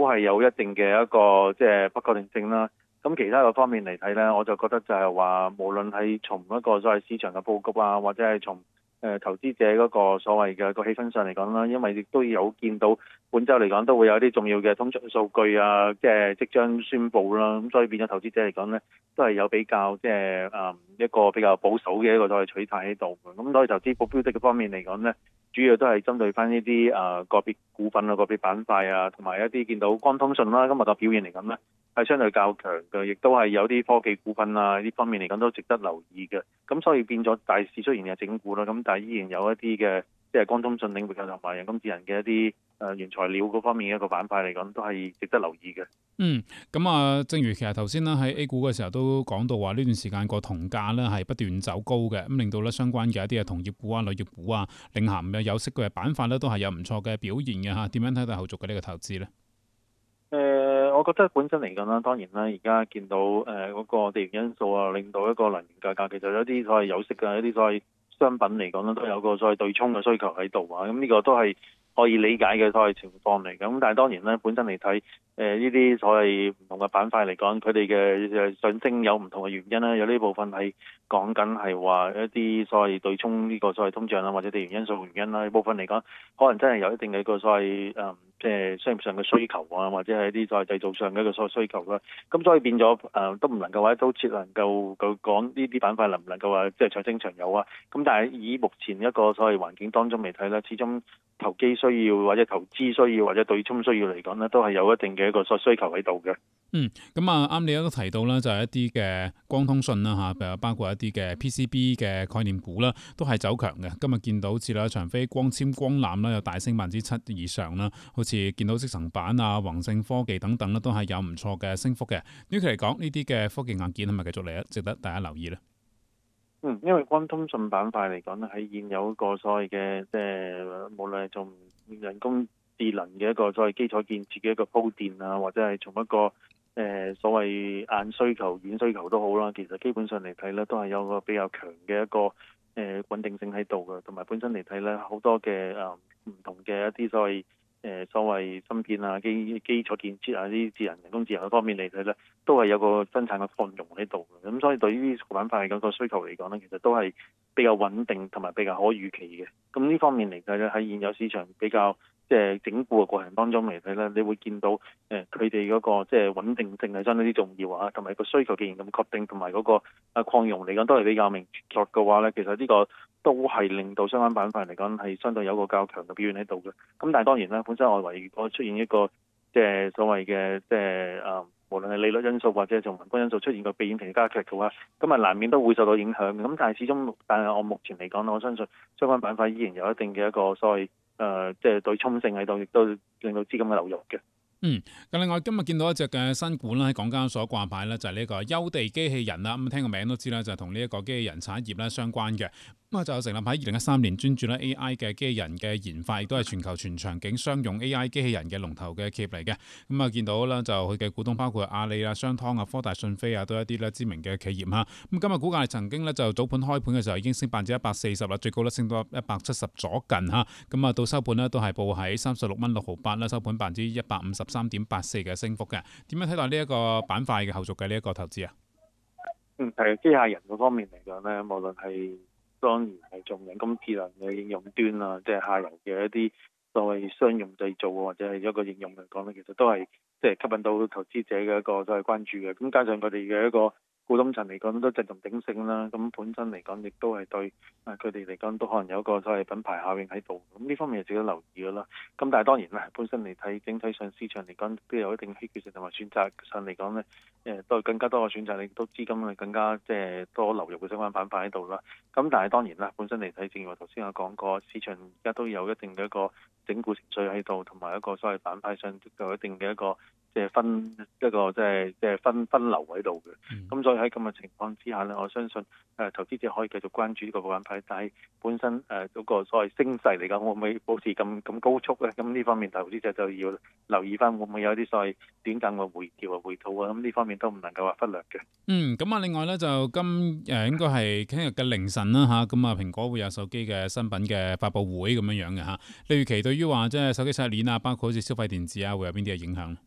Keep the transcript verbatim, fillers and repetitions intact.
係有一定嘅一個即係不確定性啦。咁其他嘅方面嚟睇咧，我就覺得就係話，無論係從一個所謂市場嘅佈局啊，或者係從誒、呃、投資者嗰個所謂嘅個氣氛上嚟講啦，因為亦都有見到本週嚟講都會有啲重要嘅通脹數據啊，即係即將宣佈啦。咁所以變咗投資者嚟講咧，都係有比較即係誒一個比較保守嘅一個所謂取態喺度嘅。咁所以投資目標的嘅方面嚟講咧，主要都係針對翻呢啲誒個別股份啊、個別板塊啊，同埋一啲見到光通訊啦，今日個表現嚟講咧係相對較強嘅，亦都係有啲科技股份啊呢方面嚟講都值得留意嘅。咁所以變咗大市雖然係整固啦，咁但係依然有一啲嘅即係光通訊領域同埋人工智能嘅一啲誒原材料嗰方面嘅一個板塊嚟講，都係值得留意嘅。 嗯，咁啊，正如其實頭先啦喺 A 股嘅時候都講到話，呢段時間個銅價咧係不斷走高嘅，咁令到咧相關嘅一啲嘅銅業股啊、鋁業股啊、領銜嘅有色嘅板塊咧都係有唔錯嘅表現嘅嚇。點樣睇到後續嘅呢個投資咧？ 誒、呃，我覺得本身嚟講啦，當然啦，而家見到誒嗰、呃那個地緣因素啊，令到一個能源價格其實有啲所謂有色嘅一啲所謂商品嚟講咧，都有個所謂對沖嘅需求喺度啊。咁呢個都係可以理解嘅所謂情況嚟。咁但係當然咧，本身嚟睇誒呢啲所謂唔同嘅板塊嚟講，佢哋嘅上升有唔同嘅原因啦。有呢部分係講緊係話一啲所謂對沖呢個所謂通脹啦，或者地緣因素原因啦。呢部分嚟講，可能真係有一定嘅一個所謂誒。嗯即係商業上嘅需求啊，或者係一啲在製造上嘅一個所需求啦。咁所以變咗誒、呃，都唔能夠話都切能夠夠講呢啲板塊能唔能夠話即係長升長有啊。咁但係以目前一個所謂環境當中嚟睇咧，始終投機需要或者投資需要或者對沖需要嚟講咧，都係有一定嘅一個所需求喺度嘅。 嗯，咁啊啱你都提到啦，就係一啲嘅光通訊啦嚇，譬如包括一啲嘅 P C B 嘅概念股啦，都係走強嘅。今日見到好似啦長飛光纖光纜啦，有大升百分之七以上啦，好似見到積層板啊、宏盛科技等等啦，都係有唔錯嘅升幅嘅。短期嚟講，呢啲嘅科技硬件係咪繼續嚟啊？值得大家留意咧？ 嗯，因為光通訊板塊嚟講咧，喺現有一個所謂嘅即係無論係從人工智能嘅一個所謂基礎建設嘅一個鋪墊啊，或者係從一個誒、呃、所謂硬需求、軟需求都好啦，其實基本上嚟睇咧，都係有個比較強嘅一個誒、呃、穩定性喺度嘅，同埋本身嚟睇咧，好多嘅誒唔同嘅一啲所謂誒、呃、所謂芯片啊、基基礎建設啊、呢啲智能人工智能方面嚟睇咧，都係有個生產嘅擴容喺度嘅。咁所以對於呢個板塊嗰個需求嚟講咧，其實都係比較穩定同埋比較可預期嘅。咁呢方面嚟睇咧，喺現有市場比較即係整固嘅過程當中嚟睇咧，你會見到誒佢哋嗰個即係穩定性係相當之重要啊，同埋個需求既然咁確定，同埋嗰個啊擴容嚟講都係比較明確嘅話咧，其實呢個都係令到相關板塊嚟講係相對有個較強嘅表現喺度嘅。咁但係當然啦，本身外圍如果出現一個即係所謂嘅即係啊，無論係利率因素或者從宏觀因素出現個避險情緒加劇嘅話，咁啊難免都會受到影響嘅。咁但係始終，但係我目前嚟講，我相信相關板塊依然有一定嘅一個所謂誒即係對沖性喺度，亦都令到資金嘅流入嘅。 嗯，咁另外今日見到一隻嘅新股啦，喺港交所掛牌咧，就係呢個優地機器人啦。咁聽個名都知啦，就係同呢一個機器人產業咧相關嘅。咁啊就成立喺二零一三年，專注咧 A I 嘅機器人嘅研發，亦都係全球全場景商用 A I 機器人嘅龍頭嘅企業嚟嘅。咁啊見到啦，就佢嘅股東包括阿里啊、商湯啊、科大訊飛啊，都係一啲咧知名嘅企業嚇。咁今日股價曾經咧就早盤開盤嘅時候已經升百分之一百四十啦，最高咧升到一百七十左近嚇。咁啊到收盤咧都係報喺三十六蚊六毫八啦，收盤百分之一百五十三點八四嘅升幅嘅。點樣睇待呢一個板塊嘅後續嘅呢一個投資啊？ 嗯，係機械人嗰方面嚟講咧，無論係當然係從人工智能嘅應用端啊，即係下游嘅一啲所謂商用製造或者係一個應用嚟講咧，其實都係即係吸引到投資者嘅一個都係關注嘅。咁加上佢哋嘅一個股東層嚟講都陣陣鼎盛啦，咁本身嚟講亦都係對啊佢哋嚟講都可能有一個所謂品牌效應喺度，咁呢方面係值得留意嘅啦。咁但係當然啦，本身嚟睇整體上市場嚟講都有一定稀缺性同埋選擇上嚟講咧，誒都係更加多嘅選擇，令到資金係更加即係多流入嘅相關板塊喺度啦。咁但係當然啦，本身嚟睇，正如我頭先有講過，市場而家都有一定嘅一個整固情緒喺度，同埋一個所謂板塊上有一定嘅一個即係分一個即係即係分分流喺度嘅。咁、嗯、所以喺咁嘅情況之下呢，我相信誒、呃、投資者可以繼續關注呢個板塊，但係本身誒嗰、呃那個所謂升勢嚟講，會唔會保持咁咁高速咧？咁呢方面投資者就要留意翻，會唔會有啲所謂短暫嘅回調啊、回吐啊？咁呢方面都唔能夠話忽略嘅。 嗯，咁啊，另外咧就今誒、呃、應該係聽日嘅凌晨啦嚇，咁啊蘋果會有手機嘅新品嘅發佈會咁樣樣嘅嚇。你預期對於話即係手機產業鏈啊，包括好似消費電子啊，會有邊啲嘅影響？